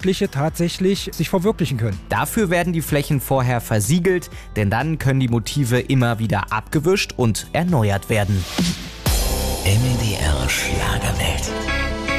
Jugendliche tatsächlich sich verwirklichen können. Dafür werden die Flächen vorher versiegelt, denn dann können die Motive immer wieder abgewischt und erneuert werden. MDR Schlagerwelt.